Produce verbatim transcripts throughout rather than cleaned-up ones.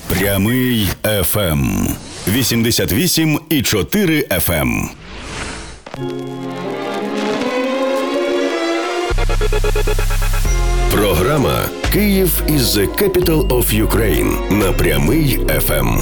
Прямий еф ем. вісімдесят вісім і чотири еф ем. Програма «Київ is the capital of Ukraine» на Прямий еф ем.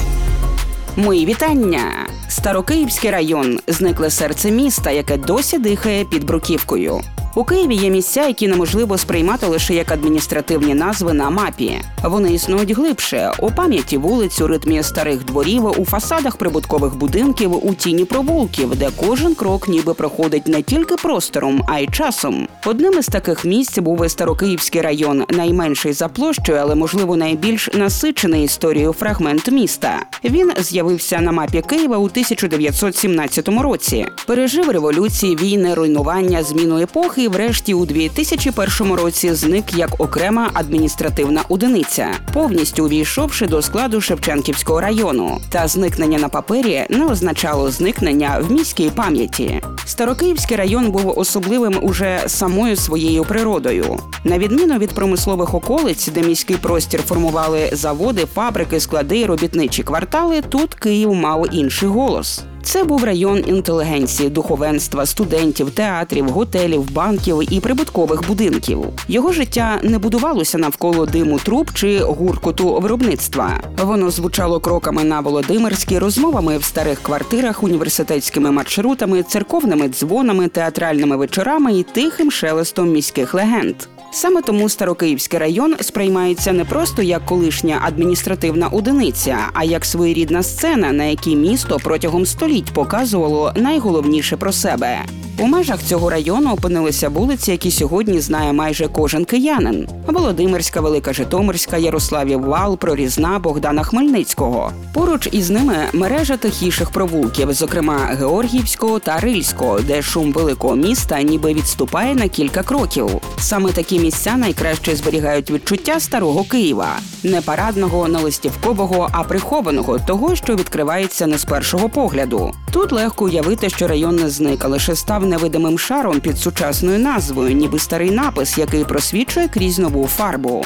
Мої вітання! Старокиївський район – зникле серце міста, яке досі дихає під бруківкою. У Києві є місця, які неможливо сприймати лише як адміністративні назви на мапі. Вони існують глибше – у пам'яті вулиць, у ритмі старих дворів, у фасадах прибуткових будинків, у тіні провулків, де кожен крок ніби проходить не тільки простором, а й часом. Одним із таких місць був і Старокиївський район, найменший за площею, але, можливо, найбільш насичений історією фрагмент міста. Він з'явився на мапі Києва у тисяча дев'ятсот сімнадцятому році. Пережив революції, війни, руйнування, зміну епохи і врешті у дві тисячі першому році зник як окрема адміністративна одиниця, повністю увійшовши до складу Шевченківського району. Та зникнення на папері не означало зникнення в міській пам'яті. Старокиївський район був особливим уже самою своєю природою. На відміну від промислових околиць, де міський простір формували заводи, фабрики, склади, робітничі квартали, тут Київ мав інший голос. Це був район інтелігенції, духовенства, студентів, театрів, готелів, банків і прибуткових будинків. Його життя не будувалося навколо диму труб чи гуркоту виробництва. Воно звучало кроками на Володимирській, розмовами в старих квартирах, університетськими маршрутами, церковними дзвонами, театральними вечорами і тихим шелестом міських легенд. Саме тому Старокиївський район сприймається не просто як колишня адміністративна одиниця, а як своєрідна сцена, на якій місто протягом століть показувало найголовніше про себе. У межах цього району опинилися вулиці, які сьогодні знає майже кожен киянин. Володимирська, Велика Житомирська, Ярославів Вал, Прорізна, Богдана Хмельницького. Поруч із ними мережа тихіших провулків, зокрема Георгіївського та Рильського, де шум великого міста ніби відступає на кілька кроків. Саме такі місця найкраще зберігають відчуття старого Києва. Не парадного, не листівкового, а прихованого, того, що відкривається не з першого погляду. Тут легко уявити, що район не зник, а лише став невидимим шаром під сучасною назвою, ніби старий напис, який просвічує крізь нову фарбу.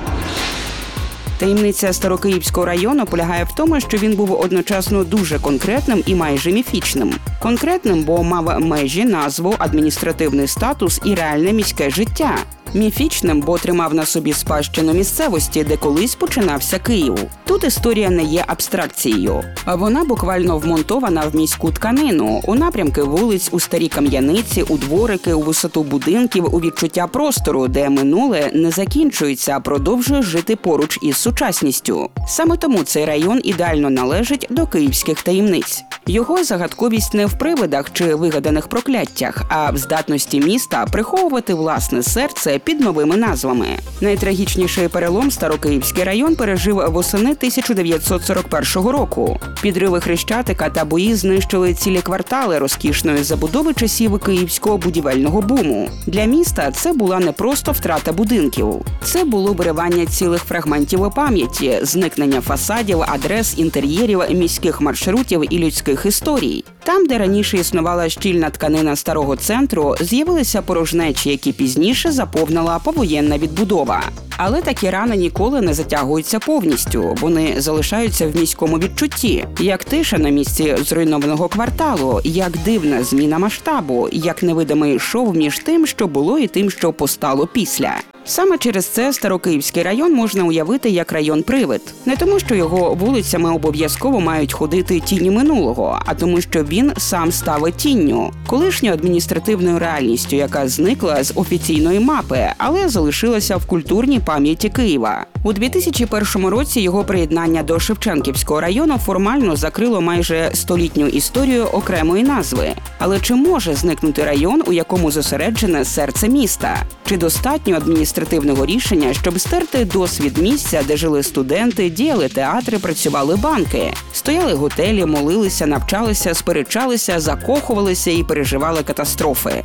Таємниця Старокиївського району полягає в тому, що він був одночасно дуже конкретним і майже міфічним. Конкретним, бо мав межі, назву, адміністративний статус і реальне міське життя. Міфічним, бо тримав на собі спадщину місцевості, де колись починався Київ. Тут історія не є абстракцією, а вона буквально вмонтована в міську тканину, у напрямки вулиць, у старі кам'яниці, у дворики, у висоту будинків, у відчуття простору, де минуле не закінчується, а продовжує жити поруч із сучасністю. Саме тому цей район ідеально належить до київських таємниць. Його загадковість не в привидах чи вигаданих прокляттях, а в здатності міста приховувати власне серце під новими назвами. Найтрагічніший перелом Старокиївський район пережив восени тисяча дев'ятсот сорок першого року. Підриви Хрещатика та бої знищили цілі квартали розкішної забудови часів київського будівельного буму. Для міста це була не просто втрата будинків. Це було виривання цілих фрагментів пам'яті, зникнення фасадів, адрес, інтер'єрів, міських маршрутів і людських історій. Там, де раніше існувала щільна тканина старого центру, з'явилися порожнечі, які пізніше заповнила повоєнна відбудова. Але такі рани ніколи не затягуються повністю. Вони залишаються в міському відчутті. Як тиша на місці зруйнованого кварталу, як дивна зміна масштабу, як невидимий шов між тим, що було, і тим, що постало після. Саме через це Старокиївський район можна уявити як район-привид. Не тому, що його вулицями обов'язково мають ходити тіні минулого, а тому, що він сам став тінню, колишньою адміністративною реальністю, яка зникла з офіційної мапи, але залишилася в культурній пам'яті Києва. У дві тисячі першому році його приєднання до Шевченківського району формально закрило майже столітню історію окремої назви. Але чи може зникнути район, у якому зосереджене серце міста? Чи достатньо адміністративного рішення, щоб стерти досвід місця, де жили студенти, діяли театри, працювали банки, стояли готелі, молилися, навчалися, сперечалися, закохувалися і переживали катастрофи?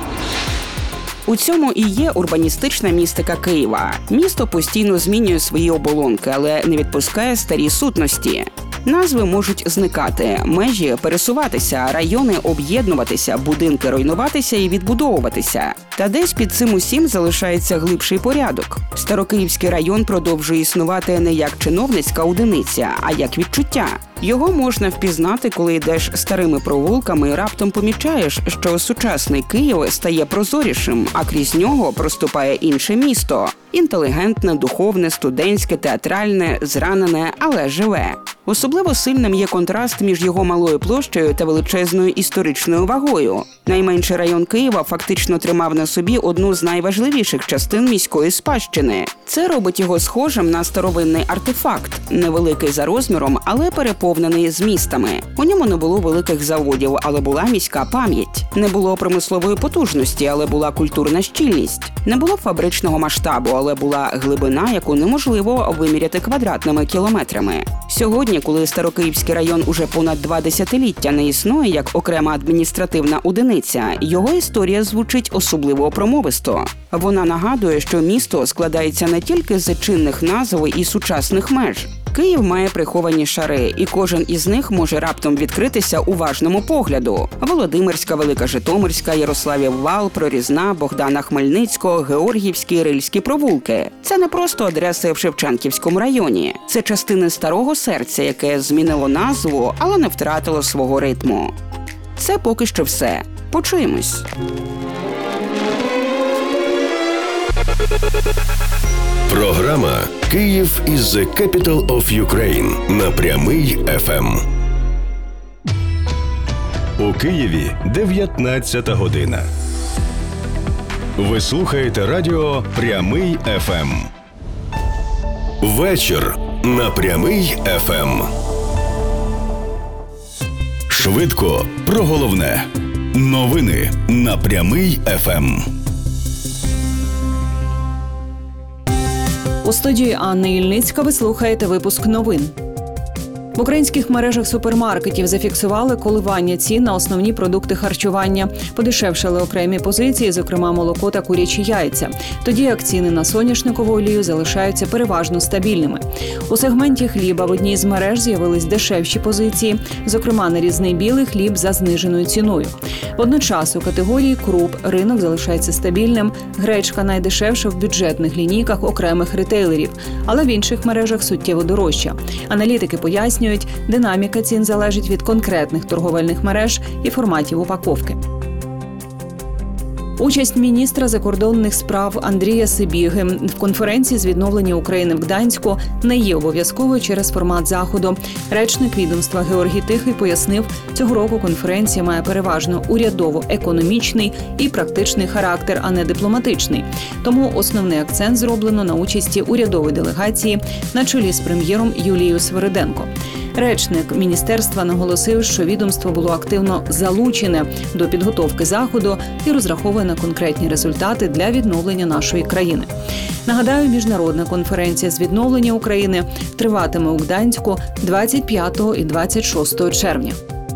У цьому і є урбаністична містика Києва. Місто постійно змінює свої оболонки, але не відпускає старі сутності. Назви можуть зникати, межі пересуватися, райони об'єднуватися, будинки руйнуватися і відбудовуватися. Та десь під цим усім залишається глибший порядок. Старокиївський район продовжує існувати не як чиновницька одиниця, а як відчуття. Його можна впізнати, коли йдеш старими провулками і раптом помічаєш, що сучасний Київ стає прозорішим, а крізь нього проступає інше місто. Інтелігентне, духовне, студентське, театральне, зранене, але живе. Особливо сильним є контраст між його малою площею та величезною історичною вагою. Найменший район Києва фактично тримав на собі одну з найважливіших частин міської спадщини. Це робить його схожим на старовинний артефакт, невеликий за розміром, але переповнений змістами. У ньому не було великих заводів, але була міська пам'ять. Не було промислової потужності, але була культурна щільність. Не було фабричного масштабу, але була глибина, яку неможливо виміряти квадратними кілометрами. Сьогодні, коли Старокиївський район уже понад два десятиліття не існує як окрема адміністративна одиниця, його історія звучить особливо промовисто. Вона нагадує, що місто складається не тільки з чинних назв і сучасних меж. Київ має приховані шари, і кожен із них може раптом відкритися уважному погляду. Володимирська, Велика Житомирська, Ярославів Вал, Прорізна, Богдана Хмельницького, Георгіївські, Рильські провулки. Це не просто адреси в Шевченківському районі. Це частини старого серця, яке змінило назву, але не втратило свого ритму. Це поки що все. Почуємось. Програма «Київ is the capital of Ukraine» на Прямий еф ем. У Києві дев'ятнадцята година. Ви слухаєте радіо Прямий еф ем. Вечір на Прямий еф ем. Швидко про головне. Новини на Прямий еф ем. У студії Анна Ільницька ви слухаєте випуск новин. В українських мережах супермаркетів зафіксували коливання цін на основні продукти харчування. Подешевшали окремі позиції, зокрема молоко та курячі яйця. Тоді як ціни на соняшникову олію залишаються переважно стабільними. У сегменті хліба в одній з мереж з'явились дешевші позиції, зокрема нарізний білий хліб за зниженою ціною. Водночас у категорії круп ринок залишається стабільним, гречка найдешевша в бюджетних лінійках окремих ретейлерів, але в інших мережах суттєво дорожча. Аналітики пояснюють, динаміка цін залежить від конкретних торговельних мереж і форматів упаковки. Участь міністра закордонних справ Андрія Сибіги в конференції з відновлення України в Гданську не є обов'язковою через формат заходу. Речник відомства Георгій Тихий пояснив, цього року конференція має переважно урядово-економічний і практичний характер, а не дипломатичний. Тому основний акцент зроблено на участі урядової делегації на чолі з прем'єром Юлією Свириденко. Речник міністерства наголосив, що відомство було активно залучене до підготовки заходу і розраховує на конкретні результати для відновлення нашої країни. Нагадаю, міжнародна конференція з відновлення України триватиме у Гданську двадцять п'ятого і двадцять шостого червня.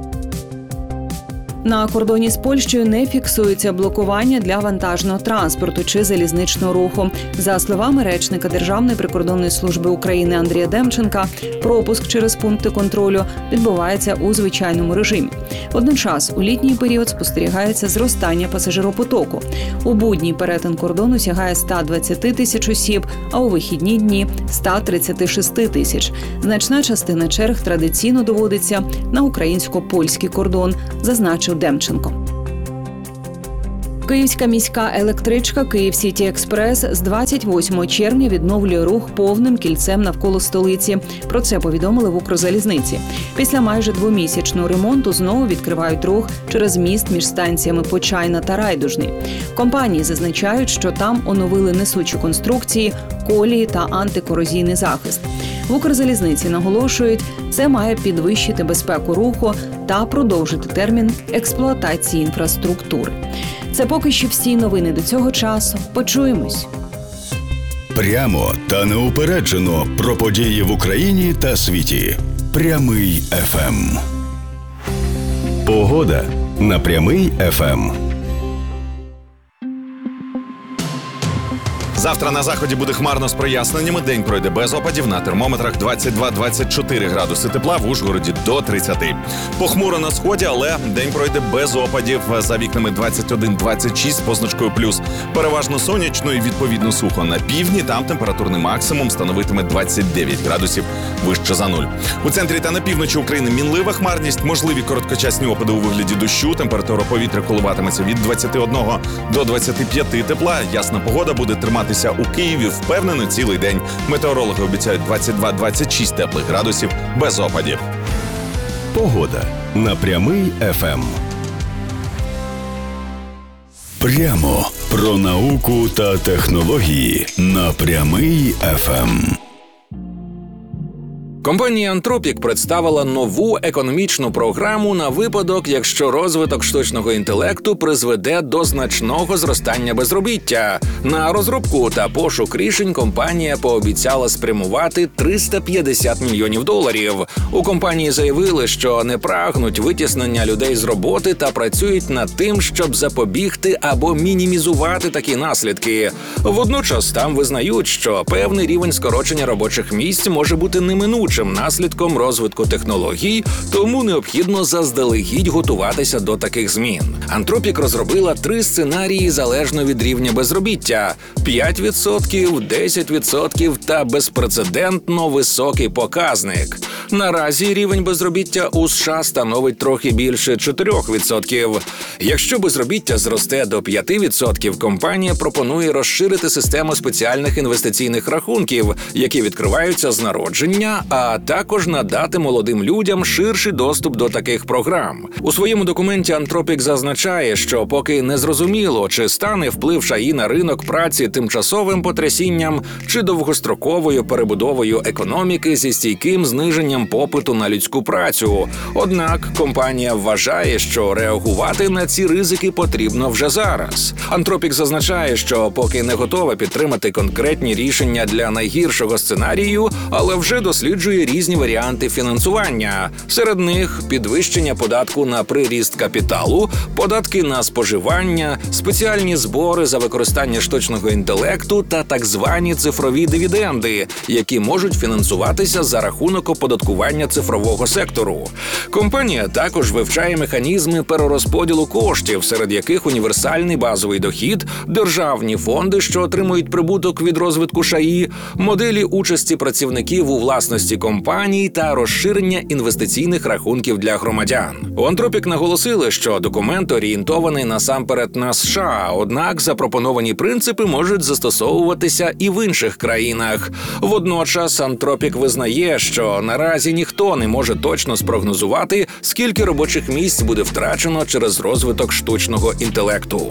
На кордоні з Польщею не фіксується блокування для вантажного транспорту чи залізничного руху. За словами речника Державної прикордонної служби України Андрія Демченка, пропуск через пункти контролю відбувається у звичайному режимі. Водночас у літній період спостерігається зростання пасажиропотоку. У будній перетин кордону сягає сто двадцять тисяч осіб, а у вихідні дні – сто тридцять шість тисяч. Значна частина черг традиційно доводиться на українсько-польський кордон, зазначив Демченко. Київська міська електричка «Київ Сіті Експрес» з двадцять восьмого червня відновлює рух повним кільцем навколо столиці. Про це повідомили в Укрзалізниці. Після майже двомісячного ремонту знову відкривають рух через міст між станціями Почайна та Райдужний. Компанії зазначають, що там оновили несучі конструкції, колії та антикорозійний захист. В Укрзалізниці наголошують, це має підвищити безпеку руху та продовжити термін експлуатації інфраструктури. Це поки що всі новини до цього часу. Почуємось. Прямо та неупереджено про події в Україні та світі. Прямий еф ем. Погода на Прямий еф ем. Завтра на заході буде хмарно з проясненнями. День пройде без опадів. На термометрах двадцять два - двадцять чотири градуси тепла, в Ужгороді до тридцяти. Похмуро на сході, але день пройде без опадів. За вікнами двадцять один - двадцять шість з позначкою плюс. Переважно сонячно і відповідно сухо. На півдні там температурний максимум становитиме двадцять дев'ять градусів вище за нуль. У центрі та на півночі України мінлива хмарність, можливі короткочасні опади у вигляді дощу. Температура повітря коливатиметься від двадцяти одного до двадцяти п'яти тепла. Ясна погода буде триматися у Києві впевнено цілий день. Метеорологи обіцяють двадцять два - двадцять шість теплих градусів без опадів. Погода на Прямий еф ем. Прямо про науку та технології на Прямий еф ем. Компанія Anthropic представила нову економічну програму на випадок, якщо розвиток штучного інтелекту призведе до значного зростання безробіття. На розробку та пошук рішень компанія пообіцяла спрямувати триста п'ятдесят мільйонів доларів. У компанії заявили, що не прагнуть витіснення людей з роботи та працюють над тим, щоб запобігти або мінімізувати такі наслідки. Водночас там визнають, що певний рівень скорочення робочих місць може бути неминучим наслідком розвитку технологій, тому необхідно заздалегідь готуватися до таких змін. Anthropic розробила три сценарії залежно від рівня безробіття – п'ять відсотків, десять відсотків та безпрецедентно високий показник. Наразі рівень безробіття у США становить трохи більше чотирьох відсотків. Якщо безробіття зросте до п'яти відсотків, компанія пропонує розширити систему спеціальних інвестиційних рахунків, які відкриваються з народження, а також надати молодим людям ширший доступ до таких програм. У своєму документі Anthropic зазначає, що поки не зрозуміло, чи стане вплив ШАІ на ринок праці тимчасовим потрясінням, чи довгостроковою перебудовою економіки зі стійким зниженням попиту на людську працю. Однак компанія вважає, що реагувати на ці ризики потрібно вже зараз. Anthropic зазначає, що поки не готова підтримати конкретні рішення для найгіршого сценарію, але вже досліджує різні варіанти фінансування. Серед них підвищення податку на приріст капіталу, податки на споживання, спеціальні збори за використання штучного інтелекту та так звані цифрові дивіденди, які можуть фінансуватися за рахунок оподаткування цифрового сектору. Компанія також вивчає механізми перерозподілу коштів, серед яких універсальний базовий дохід, державні фонди, що отримують прибуток від розвитку ШАІ, моделі участі працівників у власності компаній та розширення інвестиційних рахунків для громадян. У Anthropic наголосили, що документ орієнтований насамперед на США, однак запропоновані принципи можуть застосовуватися і в інших країнах. Водночас Anthropic визнає, що наразі ніхто не може точно спрогнозувати, скільки робочих місць буде втрачено через розвиток штучного інтелекту.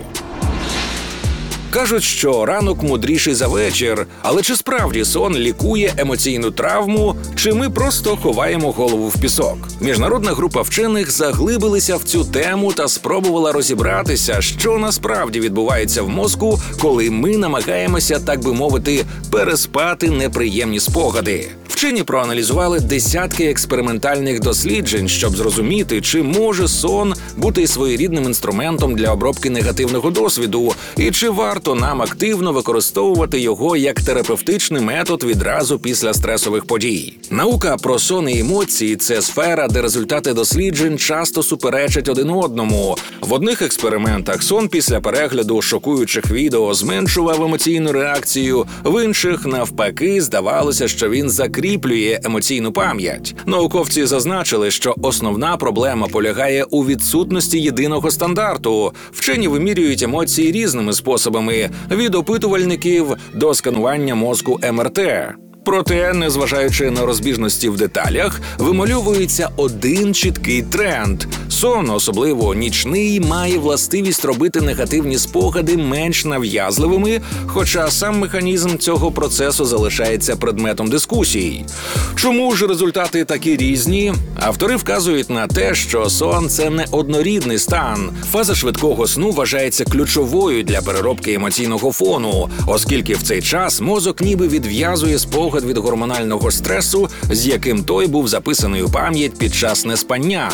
Кажуть, що ранок мудріший за вечір, але чи справді сон лікує емоційну травму, чи ми просто ховаємо голову в пісок? Міжнародна група вчених заглибилися в цю тему та спробувала розібратися, що насправді відбувається в мозку, коли ми намагаємося, так би мовити, переспати неприємні спогади. Вчені проаналізували десятки експериментальних досліджень, щоб зрозуміти, чи може сон бути своєрідним інструментом для обробки негативного досвіду, і чи варто нам активно використовувати його як терапевтичний метод відразу після стресових подій. Наука про сон і емоції – це сфера, де результати досліджень часто суперечать один одному. В одних експериментах сон після перегляду шокуючих відео зменшував емоційну реакцію, в інших, навпаки, здавалося, що він закріплює емоційну пам'ять. Науковці зазначили, що основна проблема полягає у відсутності єдиного стандарту. Вчені вимірюють емоції різними способами – від опитувальників до сканування мозку ем ер те. Проте, незважаючи на розбіжності в деталях, вимальовується один чіткий тренд. Сон, особливо нічний, має властивість робити негативні спогади менш нав'язливими, хоча сам механізм цього процесу залишається предметом дискусій. Чому ж результати такі різні? Автори вказують на те, що сон – це не однорідний стан. Фаза швидкого сну вважається ключовою для переробки емоційного фону, оскільки в цей час мозок ніби відв'язує спогад від гормонального стресу, з яким той був записаний у пам'ять під час неспання.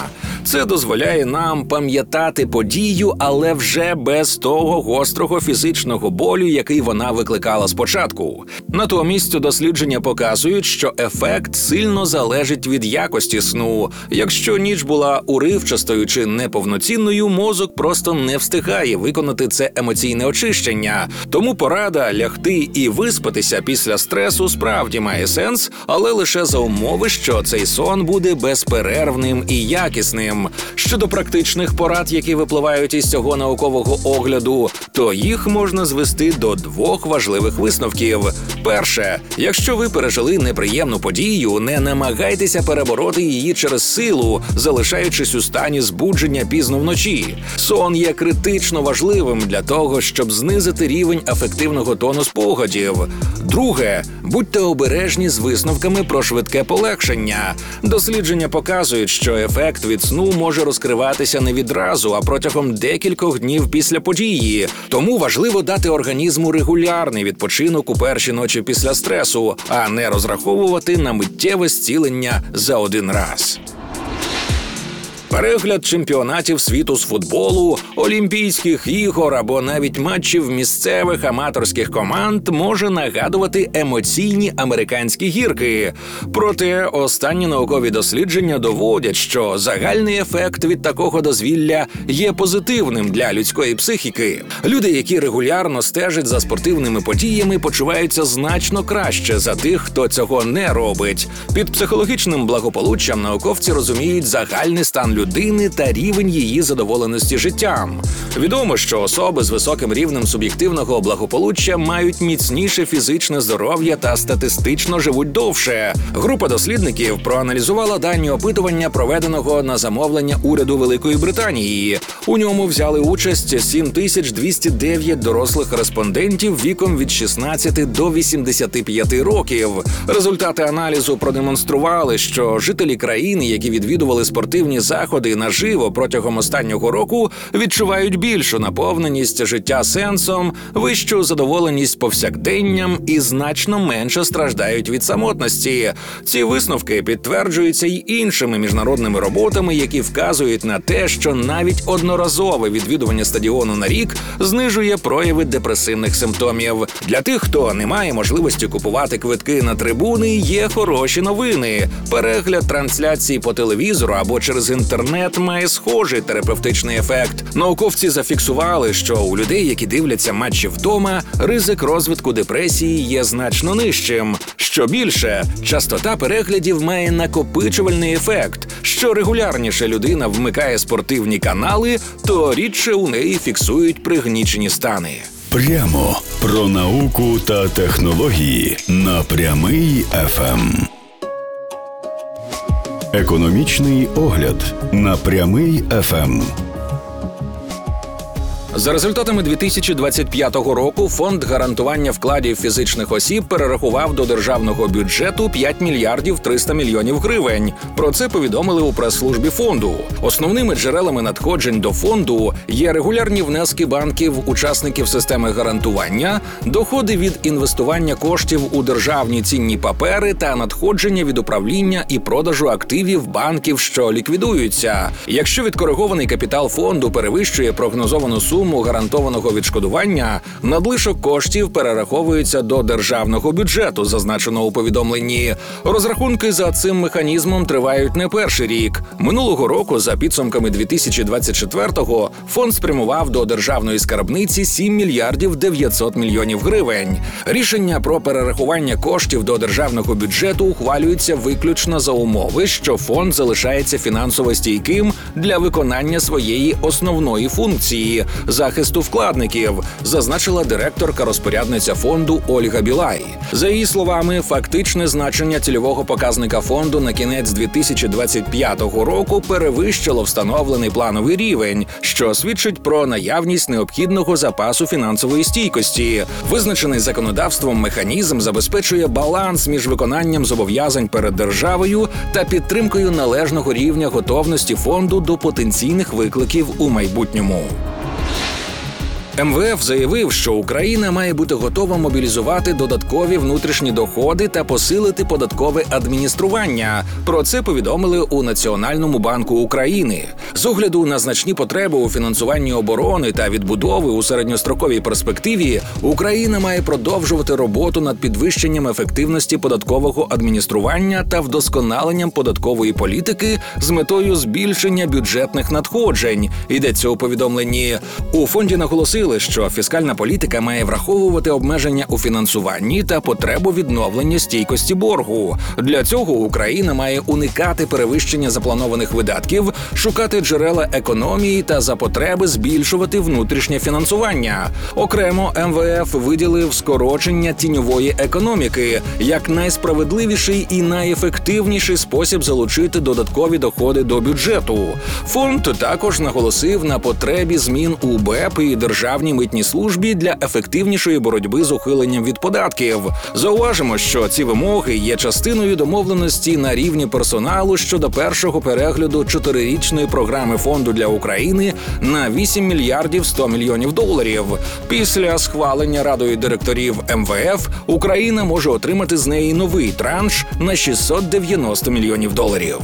Це дозволяє нам пам'ятати подію, але вже без того гострого фізичного болю, який вона викликала спочатку. Натомість дослідження показують, що ефект сильно залежить від якості сну. Якщо ніч була уривчастою чи неповноцінною, мозок просто не встигає виконати це емоційне очищення. Тому порада лягти і виспатися після стресу справді має сенс, але лише за умови, що цей сон буде безперервним і якісним. Щодо практичних порад, які випливають із цього наукового огляду, то їх можна звести до двох важливих висновків. Перше, якщо ви пережили неприємну подію, не намагайтеся перебороти її через силу, залишаючись у стані збудження пізно вночі. Сон є критично важливим для того, щоб знизити рівень афективного тону спогадів. Друге, будьте обережні з висновками про швидке полегшення. Дослідження показують, що ефект від сну може розкриватися не відразу, а протягом декількох днів після події. Тому важливо дати організму регулярний відпочинок у перші ночі після стресу, а не розраховувати на миттєве зцілення за один раз. Перегляд чемпіонатів світу з футболу, Олімпійських ігор або навіть матчів місцевих аматорських команд може нагадувати емоційні американські гірки. Проте останні наукові дослідження доводять, що загальний ефект від такого дозвілля є позитивним для людської психіки. Люди, які регулярно стежать за спортивними подіями, почуваються значно краще за тих, хто цього не робить. Під психологічним благополуччям науковці розуміють загальний стан людини та рівень її задоволеності життям. Відомо, що особи з високим рівнем суб'єктивного благополуччя мають міцніше фізичне здоров'я та статистично живуть довше. Група дослідників проаналізувала дані опитування, проведеного на замовлення уряду Великої Британії. У ньому взяли участь сім тисяч двісті дев'ять дорослих респондентів віком від шістнадцяти до вісімдесяти п'яти років. Результати аналізу продемонстрували, що жителі країни, які відвідували спортивні заходи наживо протягом останнього року, відчувають більшу наповненість життя сенсом, вищу задоволеність повсякденням і значно менше страждають від самотності. Ці висновки підтверджуються й іншими міжнародними роботами, які вказують на те, що навіть одноразове відвідування стадіону на рік знижує прояви депресивних симптомів. Для тих, хто не має можливості купувати квитки на трибуни, є хороші новини. Перегляд трансляцій по телевізору або через інтернет має схожий терапевтичний ефект. Науковці зафіксували, що у людей, які дивляться матчі вдома, ризик розвитку депресії є значно нижчим. Що більше, частота переглядів має накопичувальний ефект. Що регулярніше людина вмикає спортивні канали, то рідше у неї фіксують пригнічені стани. Прямо про науку та технології на Прямий еф ем. Економічний огляд на Прямий еф ем. За результатами дві тисячі двадцять п'ятого року Фонд гарантування вкладів фізичних осіб перерахував до державного бюджету п'ять мільярдів триста мільйонів гривень. Про це повідомили у прес-службі фонду. Основними джерелами надходжень до фонду є регулярні внески банків, учасників системи гарантування, доходи від інвестування коштів у державні цінні папери та надходження від управління і продажу активів банків, що ліквідуються. Якщо відкоригований капітал фонду перевищує прогнозовану суму гарантованого відшкодування, надлишок коштів перераховується до державного бюджету, зазначено у повідомленні. Розрахунки за цим механізмом тривають не перший рік. Минулого року, за підсумками дві тисячі двадцять четвертого, фонд спрямував до державної скарбниці сім мільярдів дев'ятсот мільйонів гривень. Рішення про перерахування коштів до державного бюджету ухвалюється виключно за умови, що фонд залишається фінансово стійким для виконання своєї основної функції – захисту вкладників, зазначила директорка-розпорядниця фонду Ольга Білай. За її словами, фактичне значення цільового показника фонду на кінець дві тисячі двадцять п'ятого року перевищило встановлений плановий рівень, що свідчить про наявність необхідного запасу фінансової стійкості. Визначений законодавством механізм забезпечує баланс між виконанням зобов'язань перед державою та підтримкою належного рівня готовності фонду до потенційних викликів у майбутньому. Ем Ве Еф заявив, що Україна має бути готова мобілізувати додаткові внутрішні доходи та посилити податкове адміністрування. Про це повідомили у Національному банку України. З огляду на значні потреби у фінансуванні оборони та відбудови у середньостроковій перспективі, Україна має продовжувати роботу над підвищенням ефективності податкового адміністрування та вдосконаленням податкової політики з метою збільшення бюджетних надходжень. Йдеться у повідомленні. У фонді наголосили, що фіскальна політика має враховувати обмеження у фінансуванні та потребу відновлення стійкості боргу. Для цього Україна має уникати перевищення запланованих видатків, шукати джерела економії та за потреби збільшувати внутрішнє фінансування. Окремо Ем Ве Еф виділив скорочення тіньової економіки як найсправедливіший і найефективніший спосіб залучити додаткові доходи до бюджету. Фонд також наголосив на потребі змін у Бе Еп і Державній митній службі для ефективнішої боротьби з ухиленням від податків. Зауважимо, що ці вимоги є частиною домовленості на рівні персоналу щодо першого перегляду чотирирічної програми фонду для України на вісім мільярдів сто мільйонів доларів. Після схвалення Радою директорів Ем Ве Еф Україна може отримати з неї новий транш на шістсот дев'яносто мільйонів доларів.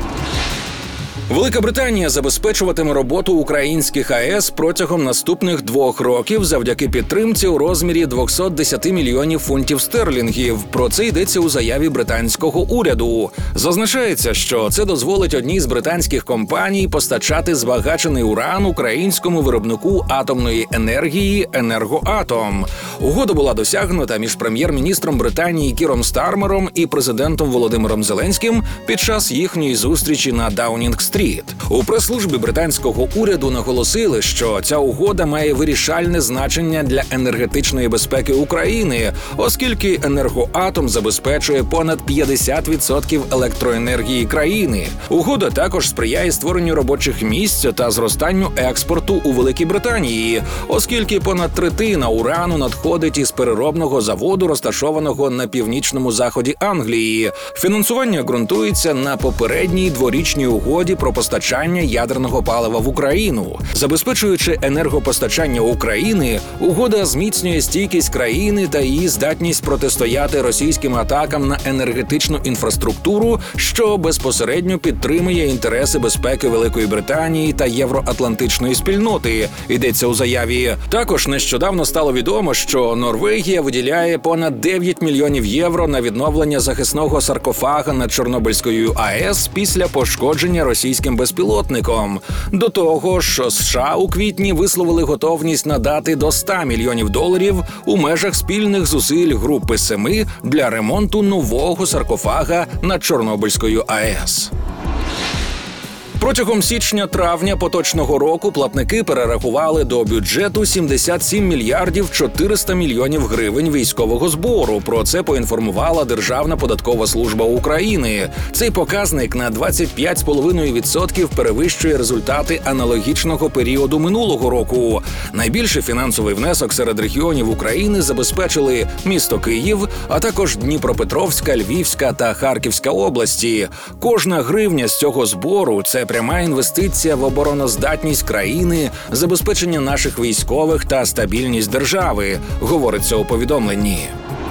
Велика Британія забезпечуватиме роботу українських А Е С протягом наступних двох років завдяки підтримці у розмірі двісті десять мільйонів фунтів стерлінгів. Про це йдеться у заяві британського уряду. Зазначається, що це дозволить одній з британських компаній постачати збагачений уран українському виробнику атомної енергії «Енергоатом». Угода була досягнута між прем'єр-міністром Британії Кіром Стармером і президентом Володимиром Зеленським під час їхньої зустрічі на Даунінг-стріт. У прес-службі британського уряду наголосили, що ця угода має вирішальне значення для енергетичної безпеки України, оскільки «Енергоатом» забезпечує понад п'ятдесят відсотків електроенергії країни. Угода також сприяє створенню робочих місць та зростанню експорту у Великій Британії, оскільки понад третина урану надходить із переробного заводу, розташованого на північному заході Англії. Фінансування ґрунтується на попередній дворічній угоді про постачання ядерного палива в Україну. Забезпечуючи енергопостачання України, угода зміцнює стійкість країни та її здатність протистояти російським атакам на енергетичну інфраструктуру, що безпосередньо підтримує інтереси безпеки Великої Британії та євроатлантичної спільноти, йдеться у заяві. Також нещодавно стало відомо, що Норвегія виділяє понад дев'ять мільйонів євро на відновлення захисного саркофага над Чорнобильською А Е С після пошкодження російським безпілотником. До того ж, США у квітні висловили готовність надати до ста мільйонів доларів у межах спільних зусиль Групи Семи для ремонту нового саркофага над Чорнобильською А Е С. Протягом січня-травня поточного року платники перерахували до бюджету сімдесят сім мільярдів чотириста мільйонів гривень військового збору. Про це поінформувала Державна податкова служба України. Цей показник на двадцять п'ять цілих п'ять десятих відсотка перевищує результати аналогічного періоду минулого року. Найбільший фінансовий внесок серед регіонів України забезпечили місто Київ, а також Дніпропетровська, Львівська та Харківська області. Кожна гривня з цього збору – це пряма інвестиція в обороноздатність країни, забезпечення наших військових та стабільність держави, говориться у повідомленні.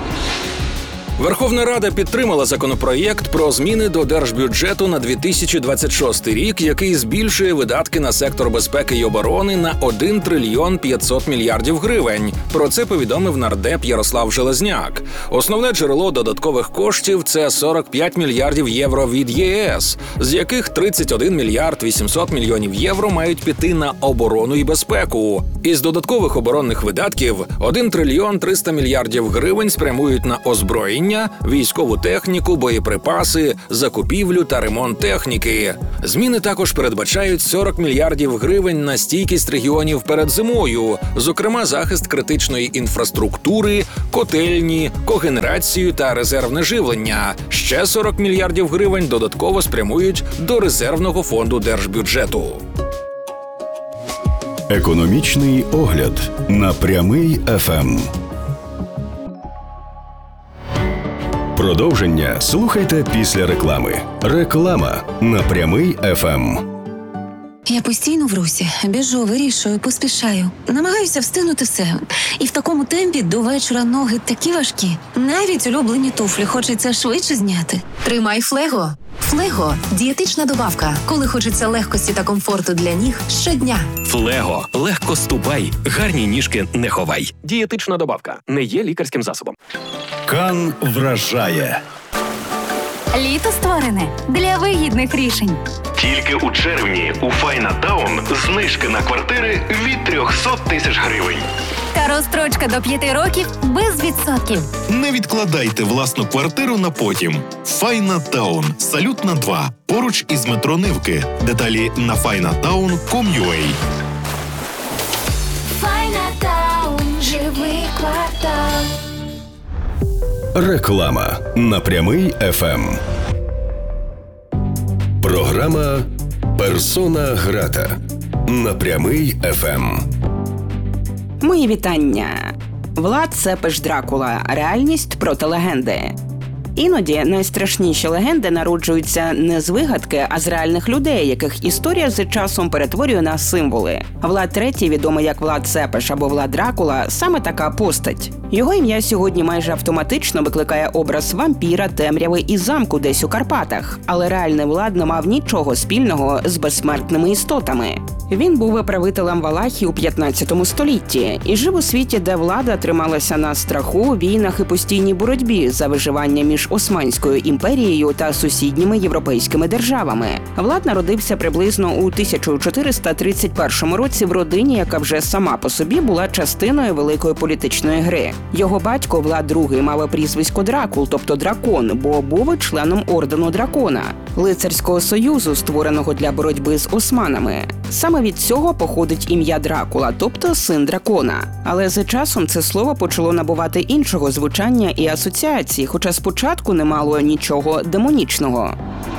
Верховна Рада підтримала законопроєкт про зміни до держбюджету на дві тисячі двадцять шостий рік, який збільшує видатки на сектор безпеки й оборони на один трильйон п'ятсот мільярдів гривень. Про це повідомив нардеп Ярослав Железняк. Основне джерело додаткових коштів – це сорок п'ять мільярдів євро від Є Ес, з яких тридцять один мільярд вісімсот мільйонів євро мають піти на оборону і безпеку. Із додаткових оборонних видатків один трильйон триста мільярдів гривень спрямують на озброєння, військову техніку, боєприпаси, закупівлю та ремонт техніки. Зміни також передбачають сорок мільярдів гривень на стійкість регіонів перед зимою, зокрема захист критичної інфраструктури, котельні, когенерацію та резервне живлення. Ще сорок мільярдів гривень додатково спрямують до резервного фонду держбюджету. Економічний огляд на Прямий еф ем. Продовження слухайте після реклами. Реклама на Прямий еф ем. Я постійно в русі, біжу, вирішую, поспішаю. Намагаюся встигнути все. І в такому темпі до вечора ноги такі важкі. Навіть улюблені туфлі хочеться швидше зняти. Тримай Флего. Флего – дієтична добавка, коли хочеться легкості та комфорту для ніг щодня. Флего. Легко ступай, гарні ніжки не ховай. Дієтична добавка. Не є лікарським засобом. Кан вражає. Літо створене для вигідних рішень. Тільки у червні у Файнатаун знижки на квартири від триста тисяч гривень. Та розстрочка до п'яти років без відсотків. Не відкладайте власну квартиру на потім. Файнатаун. Салютна два. Поруч із метро Нивки. Деталі на файнатаун крапка ком крапка ю а. Файнатаун. Живий квартал. Реклама на Прямий еф ем. Програма «Персона грата» на Прямий еф ем. Мої вітання. Влад Цепеш Дракула. Реальність проти легенди. Іноді найстрашніші легенди народжуються не з вигадки, а з реальних людей, яких історія з часом перетворює на символи. Влад третій, відомий як Влад Цепеш або Влад Дракула, саме така постать. Його ім'я сьогодні майже автоматично викликає образ вампіра, темряви і замку десь у Карпатах. Але реальний Влад не мав нічого спільного з безсмертними істотами. Він був правителем Валахії у п'ятнадцятому столітті і жив у світі, де влада трималася на страху, війнах і постійній боротьбі за виживання між Османською імперією та сусідніми європейськими державами. Влад народився приблизно у тисяча чотириста тридцять першому році в родині, яка вже сама по собі була частиною великої політичної гри. Його батько Влад другий мав прізвисько Дракул, тобто дракон, бо був членом ордену дракона – лицарського союзу, створеного для боротьби з османами. Саме від цього походить ім'я Дракула, тобто син дракона. Але за часом це слово почало набувати іншого звучання і асоціації, хоча спочатку не мало нічого демонічного.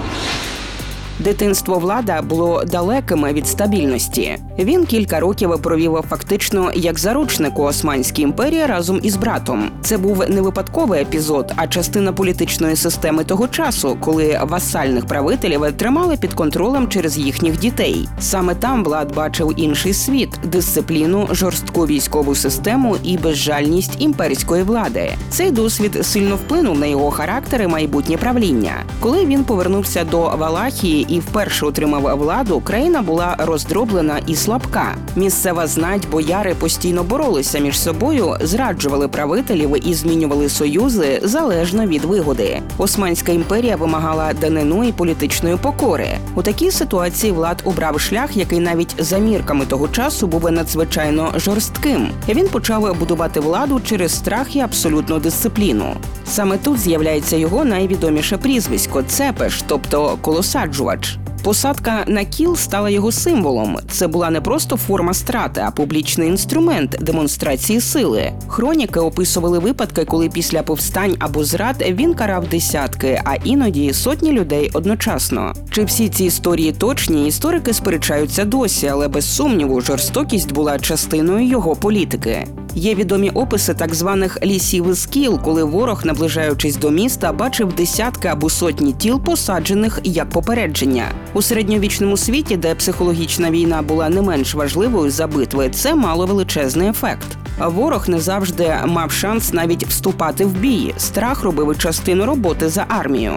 Дитинство Влада було далеким від стабільності. Він кілька років провів фактично як заручник у Османській імперії разом із братом. Це був не випадковий епізод, а частина політичної системи того часу, коли васальних правителів тримали під контролем через їхніх дітей. Саме там Влад бачив інший світ – дисципліну, жорстку військову систему і безжальність імперської влади. Цей досвід сильно вплинув на його характер і майбутнє правління. Коли він повернувся до Валахії і вперше отримав владу, країна була роздроблена і слабка. Місцева знать, бояри постійно боролися між собою, зраджували правителів і змінювали союзи залежно від вигоди. Османська імперія вимагала данину і політичної покори. У такій ситуації Влад обрав шлях, який навіть за мірками того часу був надзвичайно жорстким. Він почав будувати владу через страх і абсолютну дисципліну. Саме тут з'являється його найвідоміше прізвисько – Цепеш, тобто колосаджувач. Посадка на кіл стала його символом. Це була не просто форма страти, а публічний інструмент демонстрації сили. Хроніки описували випадки, коли після повстань або зрад він карав десятки, а іноді сотні людей одночасно. Чи всі ці історії точні, історики сперечаються досі, але без сумніву жорстокість була частиною його політики. Є відомі описи так званих лісів із кіл, коли ворог, наближаючись до міста, бачив десятки або сотні тіл, посаджених як попередження. У середньовічному світі, де психологічна війна була не менш важливою за битви, це мало величезний ефект. Ворог не завжди мав шанс навіть вступати в бій. Страх робив частину роботи за армію.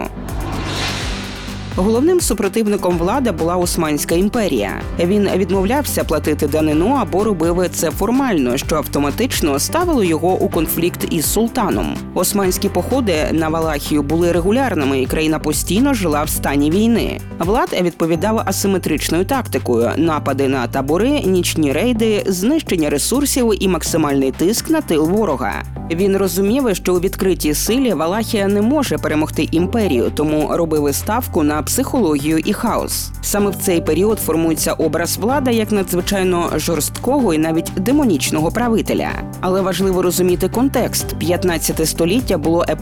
Головним супротивником Влада була Османська імперія. Він відмовлявся платити данину або робив це формально, що автоматично ставило його у конфлікт із султаном. Османські походи на Валахію були регулярними, і країна постійно жила в стані війни. Влад відповідав асиметричною тактикою – напади на табори, нічні рейди, знищення ресурсів і максимальний тиск на тил ворога. Він розумів, що у відкритій силі Валахія не може перемогти імперію, тому робив ставку на психологію і хаос. Саме в цей період формується образ Влада як надзвичайно жорсткого і навіть демонічного правителя. Але важливо розуміти контекст. п'ятнадцяте століття було епохою